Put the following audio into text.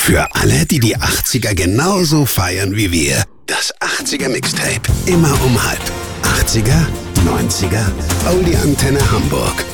Für alle, die die 80er genauso feiern wie wir. Das 80er Mixtape. Immer um halb. 80er, 90er, Oldie Antenne Hamburg.